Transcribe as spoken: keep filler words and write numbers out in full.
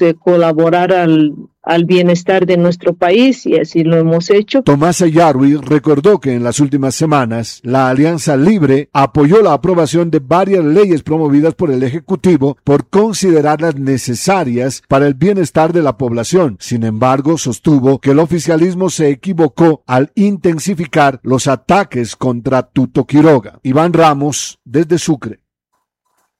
eh, colaborar al, al bienestar de nuestro país, y así lo hemos hecho. Tomás Ayarwi recordó que en las últimas semanas la Alianza Libre apoyó la aprobación de varias leyes promovidas por el Ejecutivo por considerarlas necesarias para el bienestar de la población. Sin embargo, sostuvo que el oficialismo se equivocó al intensificar los ataques contra Tuto Quiroga. Iván Ramos, desde Sucre.